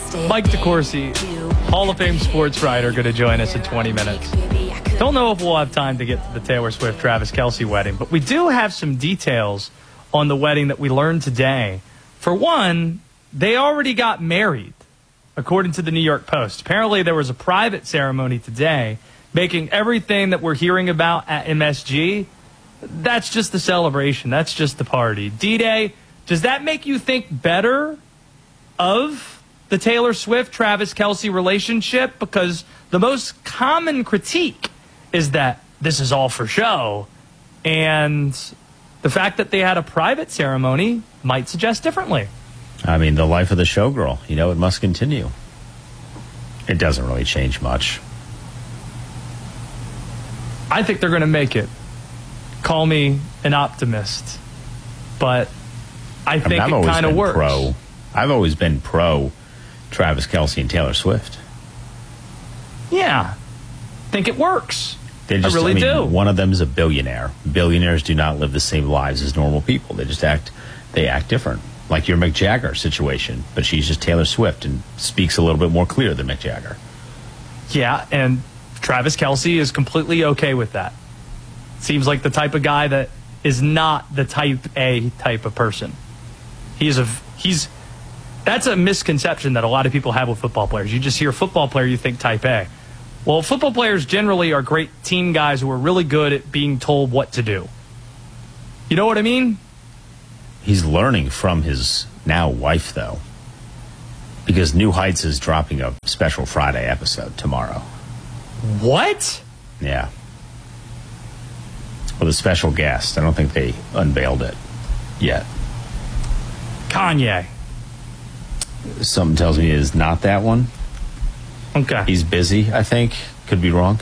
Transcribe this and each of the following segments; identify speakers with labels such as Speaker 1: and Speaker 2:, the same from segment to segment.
Speaker 1: Mike DeCourcy, Hall of Fame sports writer, going to join us in 20 minutes. Don't know if we'll have time to get to the Taylor Swift-Travis Kelce wedding, but we do have some details on the wedding that we learned today. For one, they already got married, according to the New York Post. Apparently, there was a private ceremony today, making everything that we're hearing about at MSG, that's just the celebration. That's just the party. D-Day, does that make you think better of the Taylor Swift-Travis Kelce relationship? Because the most common critique is that this is all for show, and the fact that they had a private ceremony might suggest differently.
Speaker 2: I mean, the life of the showgirl, it must continue. It doesn't really change much.
Speaker 1: I think they're going to make it. Call me an optimist, but I think it kind of works.
Speaker 2: I've always been pro Travis Kelce and Taylor Swift.
Speaker 1: Yeah, think it works. I really do.
Speaker 2: One of them is a billionaire. Billionaires do not live the same lives as normal people. They act different. Like your Mick Jagger situation, but she's just Taylor Swift and speaks a little bit more clear than Mick Jagger.
Speaker 1: Yeah, and Travis Kelce is completely okay with that. Seems like the type of guy that is not the type A type of person. That's a misconception that a lot of people have with football players. You just hear football player, you think type A. Well, football players generally are great team guys who are really good at being told what to do. You know what I mean?
Speaker 2: He's learning from his now wife, though, because New Heights is dropping a special Friday episode tomorrow.
Speaker 1: What?
Speaker 2: Yeah. With a special guest. I don't think they unveiled it yet.
Speaker 1: Kanye.
Speaker 2: Something tells me it is not that one.
Speaker 1: Okay.
Speaker 2: He's busy, I think. Could be wrong.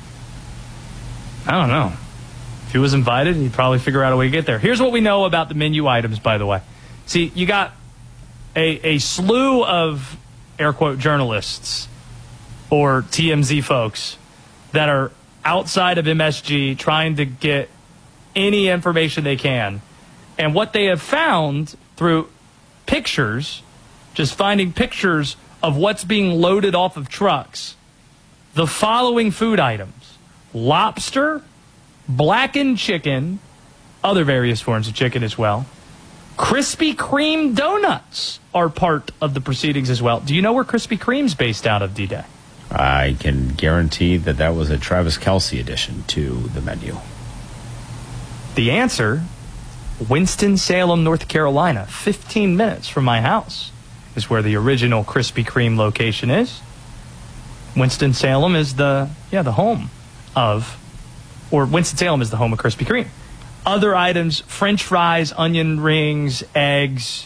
Speaker 1: I don't know. If he was invited, he'd probably figure out a way to get there. Here's what we know about the menu items, by the way. See, you got a slew of, air quote, journalists or TMZ folks that are outside of MSG trying to get any information they can. And what they have found through pictures, just finding pictures of what's being loaded off of trucks, the following food items: lobster, blackened chicken, other various forms of chicken as well. Krispy Kreme donuts are part of the proceedings as well. Do you know where Krispy Kreme's based out of, D-Day?
Speaker 2: I can guarantee that was a Travis Kelce addition to the menu.
Speaker 1: The answer, Winston-Salem, North Carolina, 15 minutes from my house, is where the original Krispy Kreme location is. Winston-Salem is the home of, or Winston-Salem is the home of Krispy Kreme. Other items: French fries, onion rings, eggs.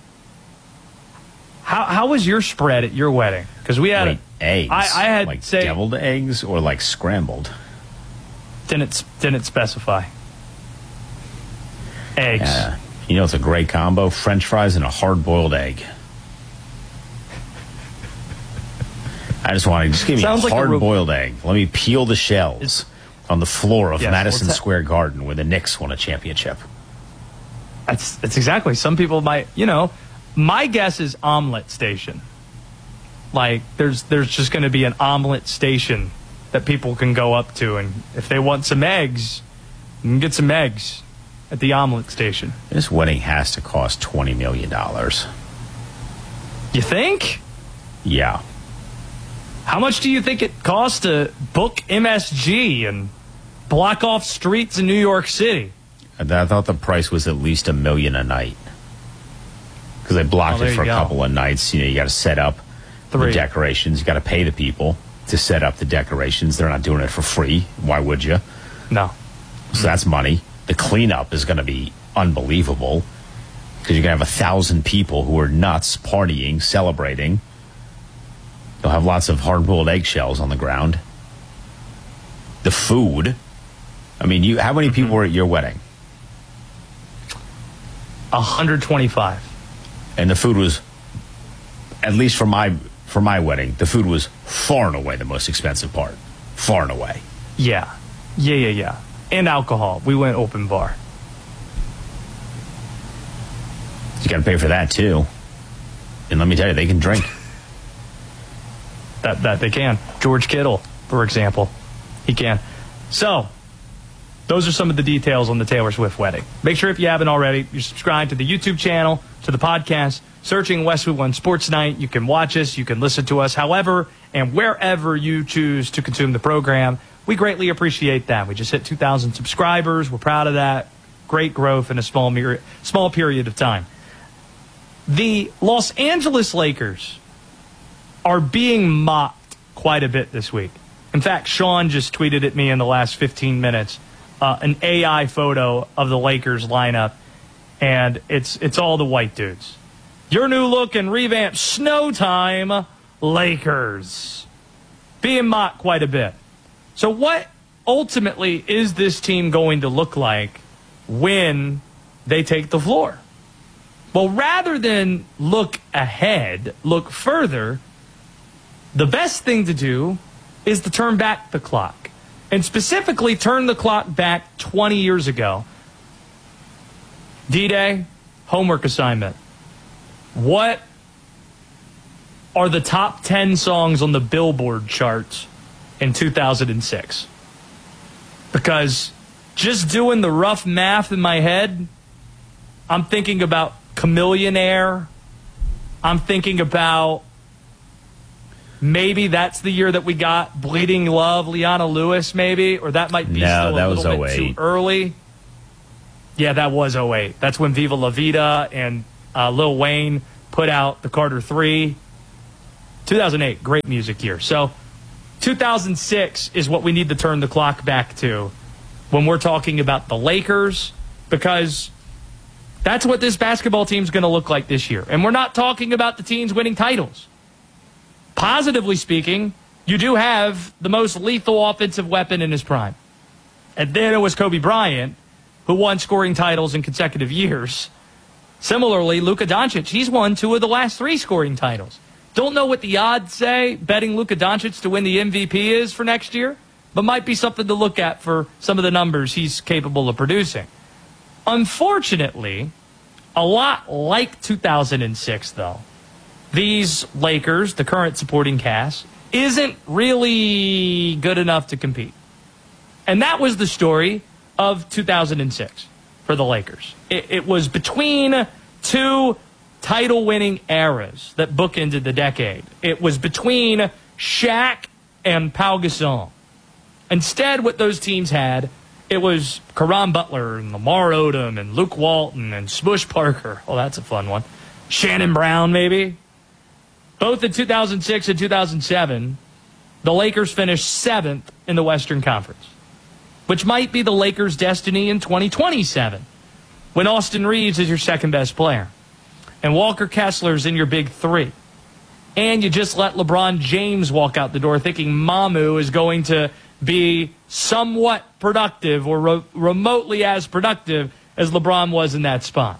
Speaker 1: How was your spread at your wedding? Because we had
Speaker 2: eggs.
Speaker 1: I had
Speaker 2: like deviled eggs or like scrambled.
Speaker 1: Didn't specify. Eggs.
Speaker 2: Yeah. It's a great combo: French fries and a hard-boiled egg. I just give me a hard-boiled egg. Let me peel the shells on the floor of Madison Square Garden where the Knicks won a championship.
Speaker 1: That's exactly. Some people might, my guess is omelet station. Like there's just going to be an omelet station that people can go up to, and if they want some eggs, you can get some eggs at the omelet station.
Speaker 2: This wedding has to cost $20 million.
Speaker 1: You think?
Speaker 2: Yeah.
Speaker 1: How much do you think it costs to book MSG and block off streets in New York City?
Speaker 2: I thought the price was at least $1 million a night. Because they blocked it for a couple of nights. You got to set up the decorations. You got to pay the people to set up the decorations. They're not doing it for free. Why would you?
Speaker 1: No.
Speaker 2: So that's money. The cleanup is going to be unbelievable. Because you're going to have 1,000 people who are nuts, partying, celebrating. They'll have lots of hard-boiled eggshells on the ground. The food. I mean, how many people were at your wedding?
Speaker 1: 125.
Speaker 2: And the food was, at least for my wedding, the food was far and away the most expensive part. Far and away.
Speaker 1: Yeah. And alcohol. We went open bar.
Speaker 2: You got to pay for that, too. And let me tell you, they can drink.
Speaker 1: That they can. George Kittle, for example, he can. So, those are some of the details on the Taylor Swift wedding. Make sure if you haven't already, you subscribe to the YouTube channel, to the podcast, searching Westwood One Sports Night. You can watch us, you can listen to us, however and wherever you choose to consume the program. We greatly appreciate that. We just hit 2,000 subscribers. We're proud of that. Great growth in a small period of time. The Los Angeles Lakers are being mocked quite a bit this week. In fact, Sean just tweeted at me in the last 15 minutes an AI photo of the Lakers lineup, and it's all the white dudes. Your new look and revamped Snow Time Lakers. Being mocked quite a bit. So what ultimately is this team going to look like when they take the floor? Well, rather than look ahead, look further, the best thing to do is to turn back the clock. And specifically, turn the clock back 20 years ago. D-Day, homework assignment. What are the top 10 songs on the Billboard charts in 2006? Because just doing the rough math in my head, I'm thinking about Chameleonaire. I'm thinking about maybe that's the year that we got Bleeding Love, Leona Lewis, maybe, or that might be still a little bit too early. Yeah, that was 08. That's when Viva La Vida and Lil Wayne put out the Carter 3. 2008, great music year. So 2006 is what we need to turn the clock back to when we're talking about the Lakers, because that's what this basketball team's going to look like this year. And we're not talking about the teams winning titles. Positively speaking, you do have the most lethal offensive weapon in his prime. And then it was Kobe Bryant, who won scoring titles in consecutive years. Similarly, Luka Doncic, he's won 2 of the last 3 scoring titles. Don't know what the odds say betting Luka Doncic to win the MVP is for next year, but might be something to look at for some of the numbers he's capable of producing. Unfortunately, a lot like 2006, though, these Lakers, the current supporting cast, isn't really good enough to compete. And that was the story of 2006 for the Lakers. It was between 2 title-winning eras that bookended the decade. It was between Shaq and Pau Gasol. Instead, what those teams had, it was Caron Butler and Lamar Odom and Luke Walton and Smush Parker. Oh, that's a fun one. Shannon Brown, maybe. Both in 2006 and 2007, the Lakers finished 7th in the Western Conference, which might be the Lakers' destiny in 2027, when Austin Reeves is your second-best player, and Walker Kessler's in your big 3. And you just let LeBron James walk out the door thinking Mamu is going to be somewhat productive or remotely as productive as LeBron was in that spot.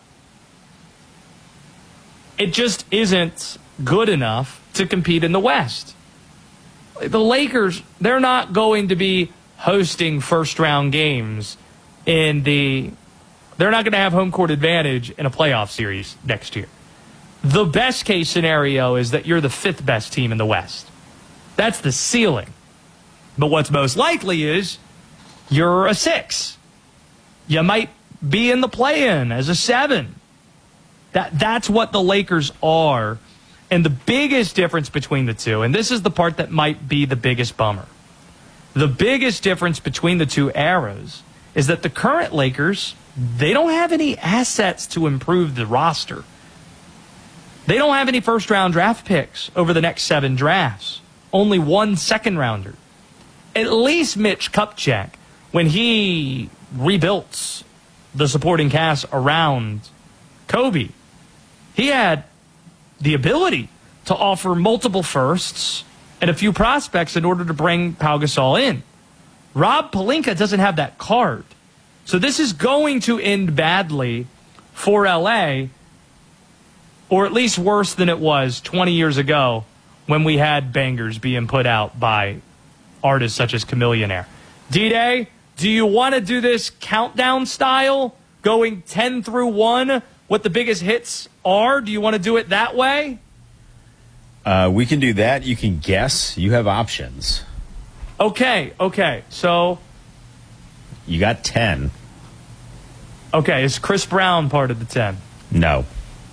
Speaker 1: It just isn't good enough to compete in the West. The Lakers, they're not going to be hosting first-round games they're not going to have home court advantage in a playoff series next year. The best-case scenario is that you're the 5th best team in the West. That's the ceiling. But what's most likely is you're a 6. You might be in the play-in as a 7. That's what the Lakers are. And the biggest difference between the two, and this is the part that might be the biggest bummer, the biggest difference between the 2 eras is that the current Lakers, they don't have any assets to improve the roster. They don't have any first-round draft picks over the next 7 drafts. Only 1 second-rounder. At least Mitch Kupchak, when he rebuilt the supporting cast around Kobe, he had the ability to offer multiple firsts and a few prospects in order to bring Pau Gasol in. Rob Pelinka doesn't have that card. So this is going to end badly for LA, or at least worse than it was 20 years ago when we had bangers being put out by artists such as Chameleonaire. D-Day, do you want to do this countdown style, going 10 through 1, what the biggest hits are? Do you want to do it that way?
Speaker 2: We can do that. You can guess. You have options.
Speaker 1: Okay. So,
Speaker 2: You got 10.
Speaker 1: okay, is Chris Brown part of the 10?
Speaker 2: No.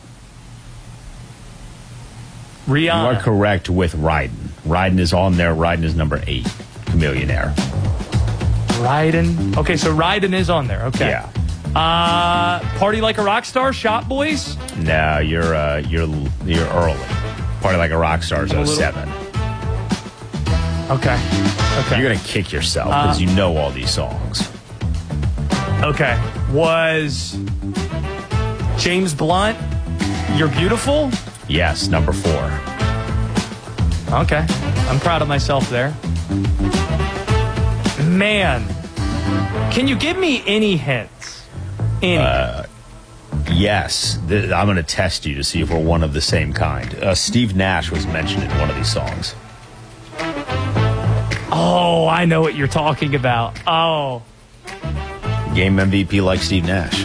Speaker 1: Rihanna.
Speaker 2: You are correct with Ryden. Ryden is on there. Ryden is number 8. Chameleonaire.
Speaker 1: Ryden. Okay, so Ryden is on there. Okay.
Speaker 2: Yeah.
Speaker 1: Party Like a Rock Star, Shot Boys.
Speaker 2: No, you're early. Party Like a Rock Star is 07.
Speaker 1: Okay.
Speaker 2: You're going to kick yourself because you know all these songs.
Speaker 1: Okay. Was James Blunt, You're Beautiful?
Speaker 2: Yes, number 4.
Speaker 1: Okay. I'm proud of myself there. Man, can you give me any hints? Any?
Speaker 2: Yes. I'm going to test you to see if we're one of the same kind. Steve Nash was mentioned in one of these songs.
Speaker 1: Oh, I know what you're talking about. Oh.
Speaker 2: Game MVP like Steve Nash.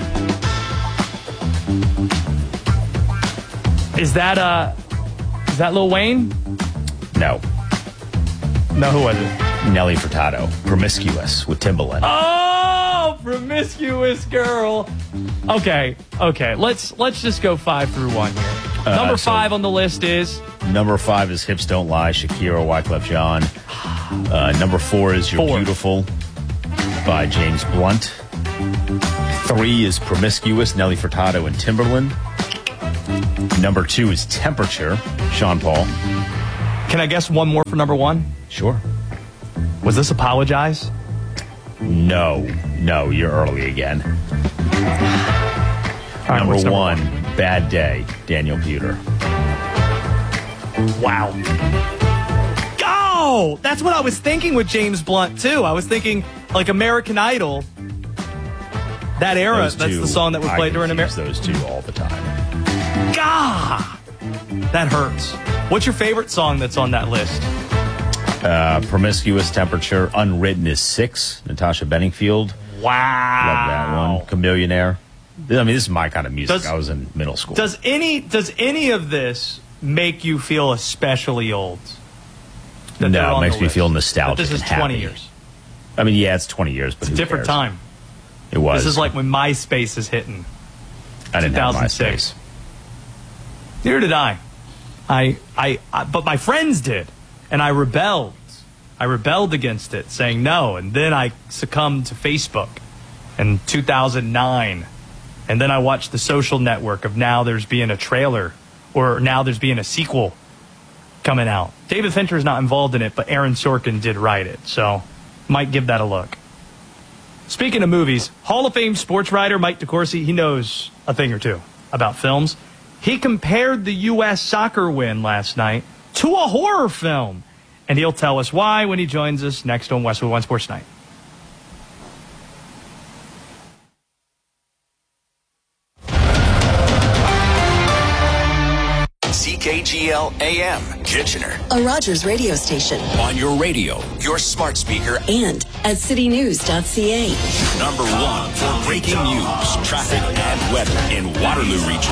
Speaker 1: Is that Lil Wayne?
Speaker 2: No.
Speaker 1: No, who was it?
Speaker 2: Nelly Furtado. Promiscuous with Timbaland.
Speaker 1: Oh, Promiscuous Girl. Okay. Let's just go 5 through 1 here. Number 5 on the list is?
Speaker 2: Number 5 is Hips Don't Lie, Shakira, Wyclef Jean. Number 4 is You're Beautiful by James Blunt. 3 is Promiscuous, Nelly Furtado and Timbaland. Number 2 is Temperature, Sean Paul.
Speaker 1: Can I guess one more for number 1?
Speaker 2: Sure.
Speaker 1: Was this Apologize?
Speaker 2: No, you're early again.
Speaker 1: Right,
Speaker 2: number
Speaker 1: what's
Speaker 2: one, Bad Day, Daniel Pewter.
Speaker 1: Wow. Oh, that's what I was thinking with James Blunt, too. I was thinking, like, American Idol. That era, that's the song that would play during American
Speaker 2: Idol. Those two all the time.
Speaker 1: God! That hurts. What's your favorite song that's on that list?
Speaker 2: Promiscuous, Temperature, Unwritten is 6, Natasha Bedingfield.
Speaker 1: Wow.
Speaker 2: Love that one. Chameleonaire. I mean, this is my kind of music. I was in middle school.
Speaker 1: Does any of this make you feel especially old?
Speaker 2: No, it makes me feel nostalgic.
Speaker 1: But this is 20 years.
Speaker 2: I mean, yeah, it's 20 years, but
Speaker 1: it's a different time.
Speaker 2: It was.
Speaker 1: This is like when MySpace is hitting.
Speaker 2: I didn't have MySpace.
Speaker 1: Neither did I. But my friends did, and I rebelled. I rebelled against it, saying no, and then I succumbed to Facebook in 2009, and then I watched The Social Network of now there's being a trailer, or now there's being a sequel coming out. David Fincher is not involved in it, but Aaron Sorkin did write it, so might give that a look. Speaking of movies, Hall of Fame sports writer Mike DeCourcy, he knows a thing or two about films. He compared the U.S. soccer win last night to a horror film. And he'll tell us why when he joins us next on Westwood One Sports Night.
Speaker 3: CKGL AM, Kitchener.
Speaker 4: A Rogers radio station.
Speaker 3: On your radio, your smart speaker,
Speaker 4: and at citynews.ca.
Speaker 3: #1 for breaking news, traffic, and weather in Waterloo Region.